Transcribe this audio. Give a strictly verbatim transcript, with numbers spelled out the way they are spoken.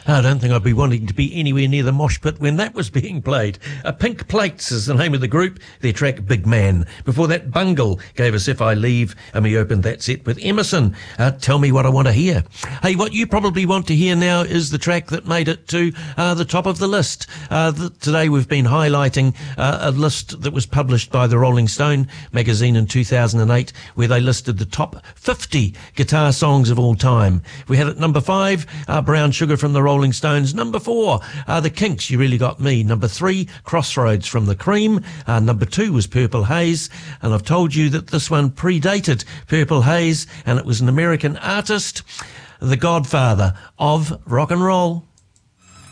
I don't think I'd be wanting to be anywhere near the mosh pit when that was being played. Uh, Pink Plates is the name of the group, their track Big Man. Before that, Bungle gave us If I Leave, and we opened that set with Emerson, uh, Tell Me What I Want to Hear. Hey, what you probably want to hear now is the track that made it to uh, the top of the list. Uh, the, today we've been highlighting uh, a list that was published by the Rolling Stone magazine in two thousand eight, where they listed the top fifty guitar songs of all time. We had at number five, uh, Brown Sugar from the Rolling Stones. Number four, uh, The Kinks, You Really Got Me. Number three, Crossroads from the Cream. Uh, number two was Purple Haze, and I've told you that this one predated Purple Haze, and it was an American artist, the godfather of rock and roll.